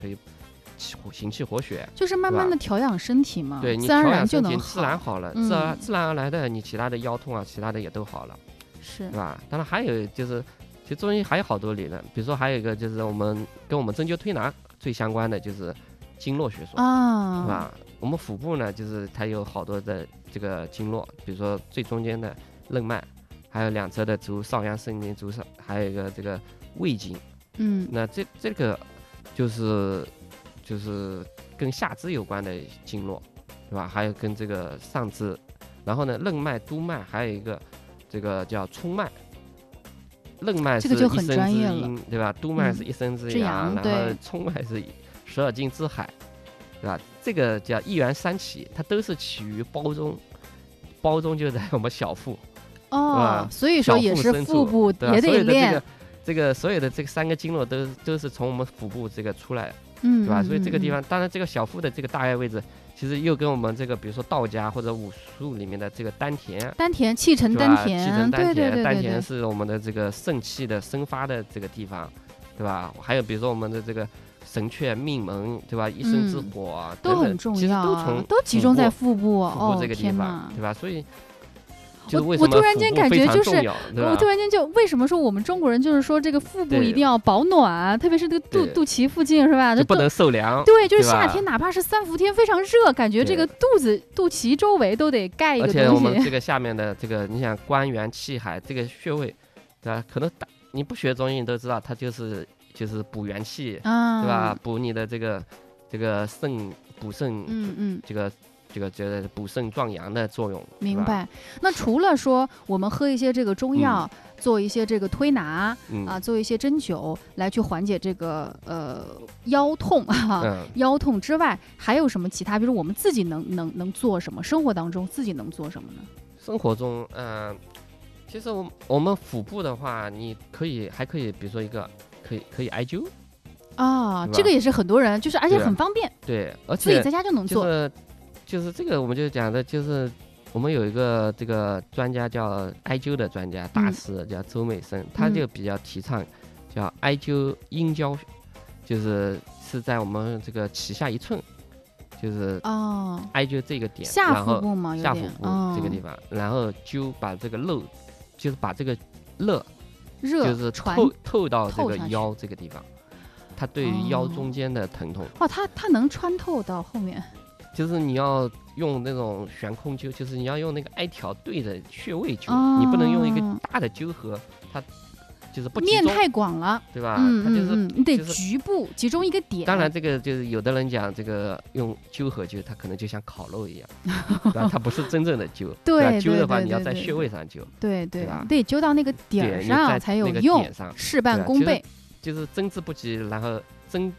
可以行气活血， 就是慢慢的调养身体嘛， 对，你自然而调养身体然就能自然好了，自然而然的，你其他的腰痛啊，其他的也都好了， 是， 对吧？当然还有就是，其实中医还有好多理论，比如说还有一个就是跟我们针灸推拿最相关的就是经络学说啊，是吧？我们腹部呢，就是它有好多的这个经络，比如说最中间的任脉，还有两侧的少阳肾经、还有一个这个胃经，那这个就是跟下肢有关的经络，对吧？还有跟这个上肢，然后呢，任脉、督脉，还有一个这个叫冲脉。任脉是一生之阴，对吧？督脉是一生之阳，然后冲脉是12经之海，对吧？这个叫一元三起，它都是起于包中，包中就在我们小腹， 哦，所以说也是腹部也得练。 这个所有的这个3个经络都是从我们腹部这个出来的，对吧？所以这个地方，当然这个小腹的这个大概位置，其实又跟我们这个比如说道家或者武术里面的这个丹田气沉丹田， 对，丹田是我们的这个肾气的生发的这个地方，对吧？还有比如说我们的这个神阙、命门，对吧？一生之火都很重要， 其实都集中在腹部这个地方，对吧？所以。 我突然间感觉就是，我突然间就为什么说我们中国人就是说这个腹部一定要保暖，特别是这个肚脐附近是吧？ 就不能受凉。 对，就是夏天哪怕是3伏天非常热，感觉这个肚脐周围都得盖一个东西。 而且我们这个下面的这个，你想关元气海这个穴位，对吧？可能你不学中医你都知道，它就是补元气，对吧？补你的这个肾，补肾，这个补肾壮阳的作用。 明白。那除了说我们喝一些这个中药，做一些这个推拿做一些针灸来去缓解这个腰痛腰痛之外，还有什么其他？比如我们自己能做什么？生活当中自己能做什么呢？ 生活中，其实我们腹部的话，你还可以，比如说一个可以艾灸啊，这个也是很多人而且很方便， 对，而且自己在家就能做。 就是这个，我们就讲的，就是我们有一个这个专家叫艾灸的专家大师，叫周美生，他就比较提倡叫艾灸阴交，就是在我们这个脐下1寸，就是艾灸这个点， 下腹部嘛， 下腹部这个地方，然后把这个就是把这个热就是透到这个腰这个地方，它对于腰中间的疼痛， 它能穿透到后面。 就是你要用那种悬空灸，就是你要用那个艾条对着穴位灸，你不能用一个大的灸盒，它就是不集中， 面太广了， 对吧？它就是你得局部集中一个点。 当然，这个就是有的人讲这个用灸盒灸，它可能就像烤肉一样，对吧？它不是真正的灸。 对， 灸的话你要在穴位上灸， 对吧？ 得灸到那个点上才有用，事半功倍。 就是针之不及，然后针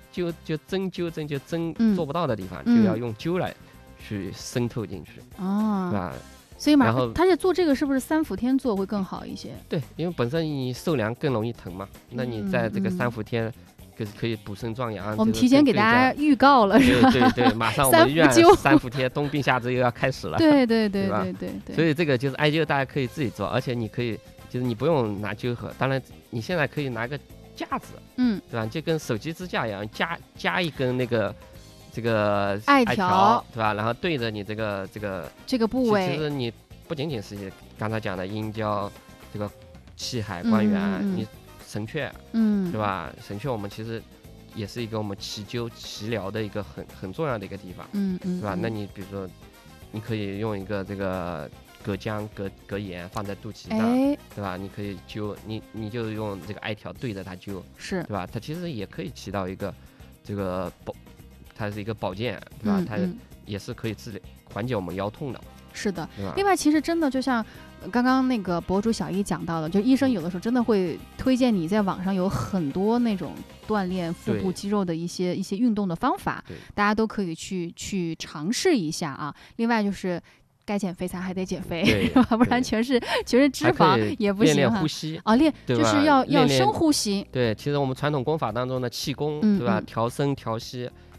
做不到的地方，就要用灸来去渗透进去，对吧？ 所以他就做这个是不是3伏天做会更好一些？ 对，因为本身你受凉更容易疼嘛，那你在这个3伏天可以补肾壮阳。 我们提前给大家预告了，是吧？ 对，马上我们医院3伏天冬病夏治又要开始了。对， 所以这个就是艾灸，大家可以自己做，而且你可以就是你不用拿灸盒，当然你现在可以拿个架子，对吧？就跟手机支架一样，加一根这个艾条， 对吧？然后对着你这个部位， 其实你不仅仅是刚才讲的阴交，这个气海关元，你神阙，对吧？神阙我们其实也是一个我们祈灸祈疗的一个很重要的一个地方，对吧？那你比如说，你可以用一个这个隔姜隔盐放在肚脐上，对吧？你可以灸，你就用这个艾条对着它灸，对吧？它其实也可以起到一个这个它是一个保健，对吧？它也是可以缓解我们腰痛的。 是的，另外其实真的就像刚刚那个博主小一讲到的，就医生有的时候真的会推荐你在网上有很多那种锻炼腹部肌肉的一些运动的方法，大家都可以去尝试一下啊。另外就是该减肥才还得减肥，不然全是脂肪也不行。 练呼吸就是要深呼吸。 对，其实我们传统功法当中的气功，对吧？调升调息，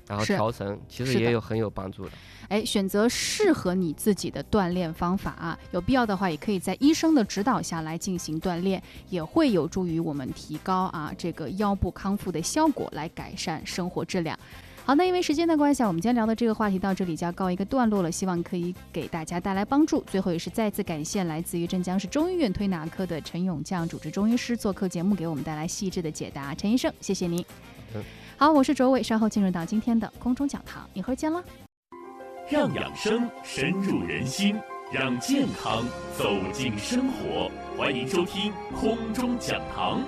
然后调绳，其实也有很有帮助的。 选择适合你自己的锻炼方法啊，有必要的话也可以在医生的指导下来进行锻炼，也会有助于我们提高这个腰部康复的效果，来改善生活质量。好，那因为时间的关系，我们今天聊的这个话题到这里就要告一个段落了，希望可以给大家带来帮助。最后也是再次感谢来自于镇江市中医院推拿科的陈永将主治中医师做客节目，给我们带来细致的解答。陈医生，谢谢您。好，我是卓伟，稍后进入到今天的空中讲堂，一会儿见了。 让养生深入人心，让健康走进生活，欢迎收听空中讲堂。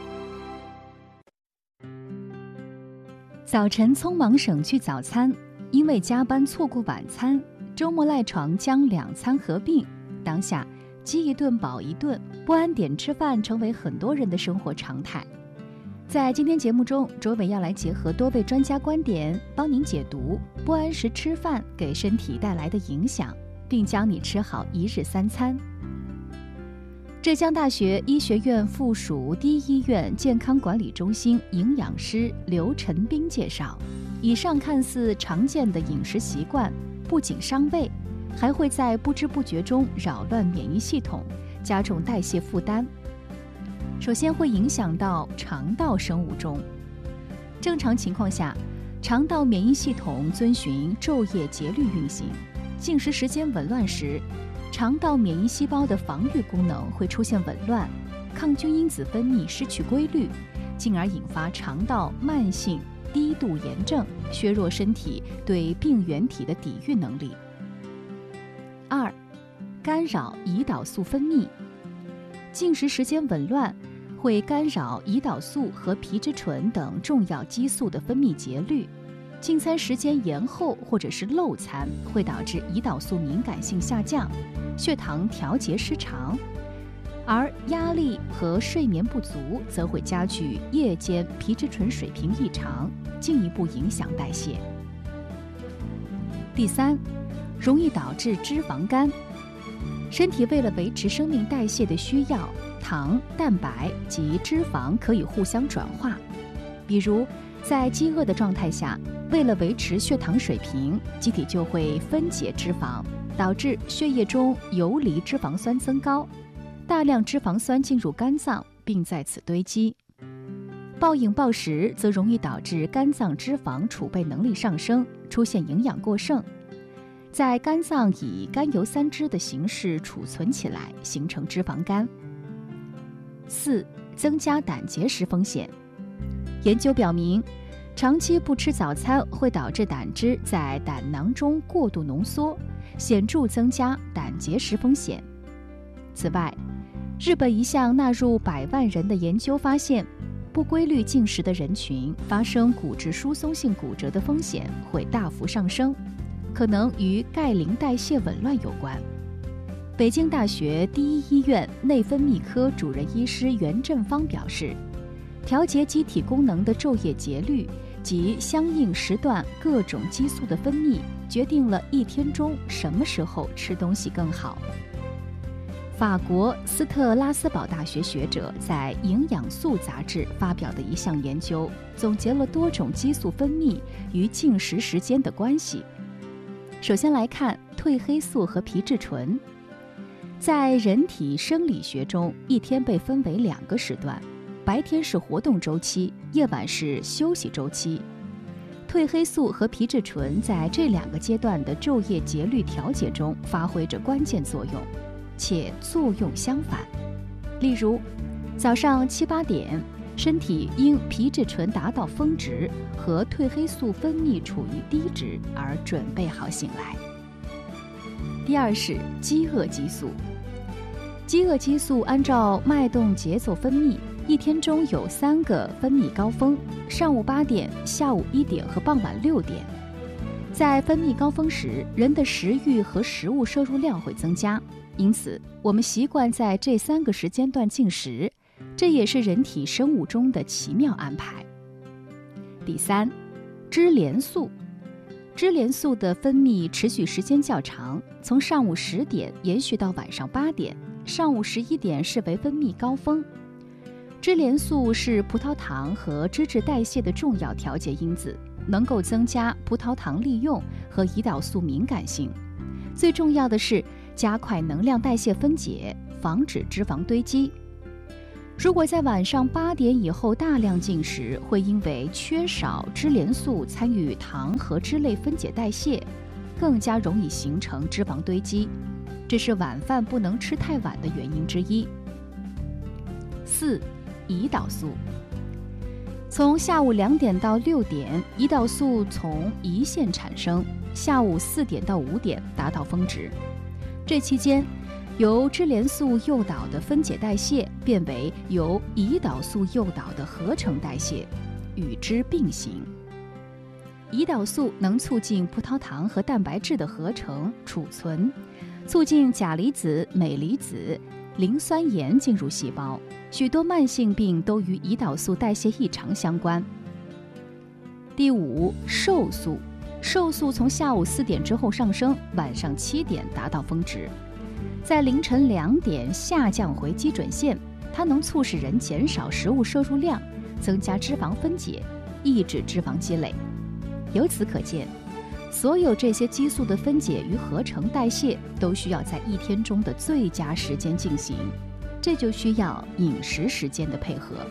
早晨匆忙省去早餐，因为加班错过晚餐，周末赖床将两餐合并，当下饥一顿饱一顿，不按点吃饭成为很多人的生活常态。在今天节目中，卓伟要来结合多位专家观点，帮您解读不按时吃饭给身体带来的影响，并教你吃好一日三餐。浙江大学医学院附属第一医院健康管理中心营养师刘晨斌介绍，以上看似常见的饮食习惯，不仅伤胃，还会在不知不觉中扰乱免疫系统，加重代谢负担。首先会影响到肠道生物钟。正常情况下，肠道免疫系统遵循昼夜节律运行，进食时间紊乱时，肠道免疫细胞的防御功能会出现紊乱，抗菌因子分泌失去规律，进而引发肠道慢性低度炎症，削弱身体对病原体的抵御能力。2. 干扰胰岛素分泌。进食时间紊乱会干扰胰岛素和皮质醇等重要激素的分泌节律，进餐时间延后或者是漏餐会导致胰岛素敏感性下降，血糖调节失常，而压力和睡眠不足则会加剧夜间皮质醇水平异常，进一步影响代谢。第3，容易导致脂肪肝。身体为了维持生命代谢的需要，糖、蛋白及脂肪可以互相转化。比如，在饥饿的状态下，为了维持血糖水平，机体就会分解脂肪，导致血液中游离脂肪酸增高，大量脂肪酸进入肝脏，并在此堆积。暴饮暴食则容易导致肝脏脂肪储备能力上升，出现营养过剩，在肝脏以甘油三酯的形式储存起来，形成脂肪肝。4. 增加胆结石风险。研究表明，长期不吃早餐会导致胆汁在胆囊中过度浓缩，显著增加胆结石风险。此外，日本一项纳入100万人的研究发现，不规律进食的人群发生骨质疏松性骨折的风险会大幅上升，可能与钙磷代谢紊乱有关。北京大学第一医院内分泌科主任医师袁振芳表示，调节机体功能的昼夜节律及相应时段各种激素的分泌，决定了一天中什么时候吃东西更好。法国斯特拉斯堡大学学者在《营养素》杂志发表的一项研究，总结了多种激素分泌与进食时间的关系。首先来看褪黑素和皮质醇。在人体生理学中，一天被分为2个时段，白天是活动周期，夜晚是休息周期。褪黑素和皮质醇在这2个阶段的昼夜节律调节中发挥着关键作用，且作用相反。例如，早上7、8点，身体因皮质醇达到峰值和褪黑素分泌处于低值而准备好醒来。第2是饥饿激素。饥饿激素按照脉动节奏分泌，一天中有3个分泌高峰：上午8点、下午1点和傍晚6点。在分泌高峰时，人的食欲和食物摄入量会增加，因此我们习惯在这3个时间段进食，这也是人体生物钟的奇妙安排。第3，脂联素。脂联素的分泌持续时间较长，从上午10点延续到晚上8点，上午11点视为分泌高峰。脂联素是葡萄糖和脂质代谢的重要调节因子， 能够增加葡萄糖利用和胰岛素敏感性。最重要的是加快能量代谢分解，防止脂肪堆积。如果在晚上8点以后大量进食，会因为缺少脂联素参与糖和脂类分解代谢，更加容易形成脂肪堆积，这是晚饭不能吃太晚的原因之一。4. 胰岛素。从下午2点到6点，胰岛素从胰腺产生，下午4点到5点达到峰值。这期间，由脂联素诱导的分解代谢变为由胰岛素诱导的合成代谢，与之并行。胰岛素能促进葡萄糖和蛋白质的合成、储存，促进钾离子、镁离子、磷酸盐进入细胞。许多慢性病都与胰岛素代谢异常相关。第5，瘦素。瘦素从下午4点之后上升，晚上7点达到峰值，在凌晨2点下降回基准线。它能促使人减少食物摄入量，增加脂肪分解，抑制脂肪积累。由此可见，所有这些激素的分解与合成代谢都需要在一天中的最佳时间进行，这就需要饮食时间的配合。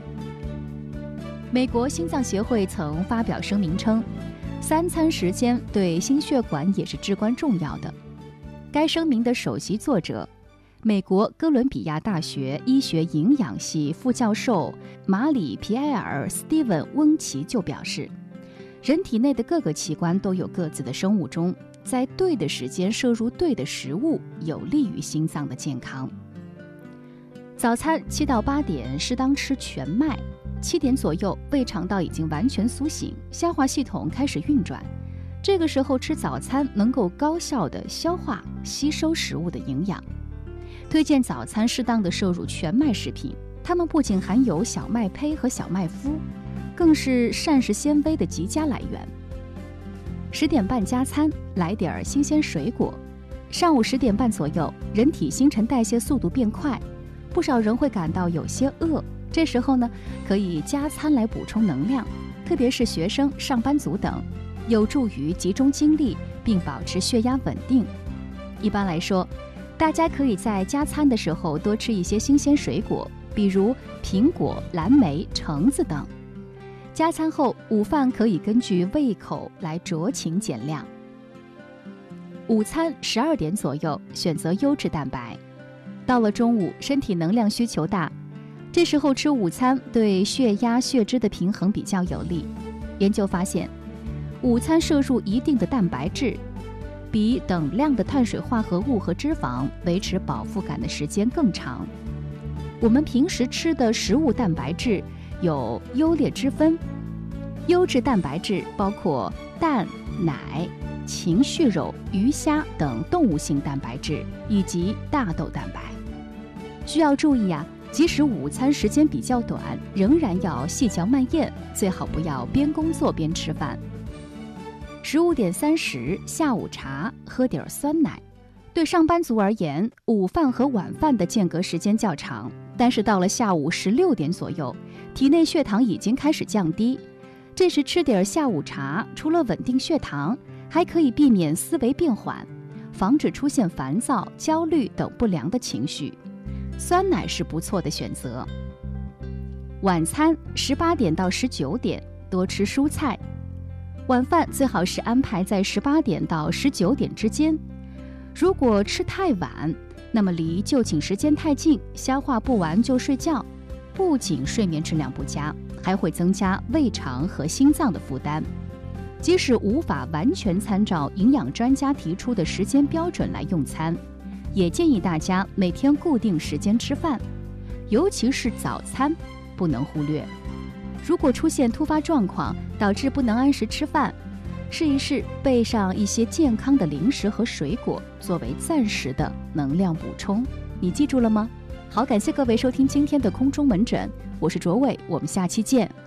美国心脏协会曾发表声明称，3餐时间对心血管也是至关重要的。该声明的首席作者，美国哥伦比亚大学医学营养系副教授马里皮埃尔·斯蒂文·温奇就表示，人体内的各个器官都有各自的生物钟，在对的时间摄入对的食物，有利于心脏的健康。早餐7到8点适当吃全麦，7点左右胃肠道已经完全苏醒，消化系统开始运转。这个时候吃早餐能够高效地消化吸收食物的营养。推荐早餐适当的摄入全麦食品，它们不仅含有小麦胚和小麦麸，更是膳食纤维的极佳来源。10点半加餐，来点新鲜水果。上午10点半左右，人体新陈代谢速度变快，不少人会感到有些饿，这时候呢，可以加餐来补充能量，特别是学生、上班族等，有助于集中精力并保持血压稳定。一般来说，大家可以在加餐的时候多吃一些新鲜水果，比如苹果、蓝莓、橙子等。加餐后，午饭可以根据胃口来酌情减量。午餐12点左右选择优质蛋白。到了中午，身体能量需求大，这时候吃午餐对血压、血脂的平衡比较有利。研究发现，午餐摄入一定的蛋白质，比等量的碳水化合物和脂肪维持饱腹感的时间更长。我们平时吃的食物蛋白质有优劣之分，优质蛋白质包括蛋、奶、禽畜肉、鱼虾等动物性蛋白质以及大豆蛋白。需要注意啊，即使午餐时间比较短，仍然要细嚼慢咽，最好不要边工作边吃饭。15点30，下午茶，喝点酸奶。对上班族而言，午饭和晚饭的间隔时间较长，但是到了下午16点左右，体内血糖已经开始降低。这时吃点下午茶，除了稳定血糖，还可以避免思维变缓，防止出现烦躁、焦虑等不良的情绪。酸奶是不错的选择。晚餐18点到19点，多吃蔬菜。晚饭最好是安排在18点到19点之间。如果吃太晚，那么离就寝时间太近，消化不完就睡觉，不仅睡眠质量不佳，还会增加胃肠和心脏的负担。即使无法完全参照营养专家提出的时间标准来用餐，也建议大家每天固定时间吃饭，尤其是早餐不能忽略。如果出现突发状况导致不能按时吃饭，试一试备上一些健康的零食和水果作为暂时的能量补充。你记住了吗？好，感谢各位收听今天的空中门诊，我是卓伟，我们下期见。